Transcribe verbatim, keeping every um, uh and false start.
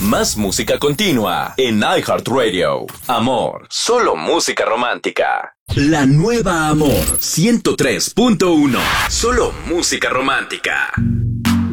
Más música continua en iHeartRadio. Amor, solo música romántica. La nueva Amor ciento tres punto uno. Solo música romántica.